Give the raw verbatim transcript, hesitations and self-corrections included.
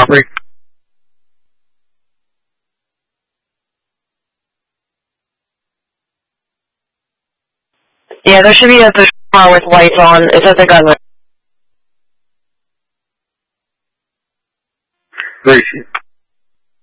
Copy. Yeah, there should be a car with lights on. It says a gun. Appreciate it.